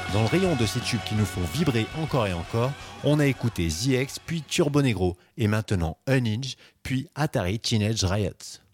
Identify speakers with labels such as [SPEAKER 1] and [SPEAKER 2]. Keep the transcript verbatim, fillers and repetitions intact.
[SPEAKER 1] Dans le rayon de ces tubes qui nous font vibrer encore et encore, on a écouté The X, puis Turbo Negro, et maintenant Unhinged, puis Atari Teenage Riot.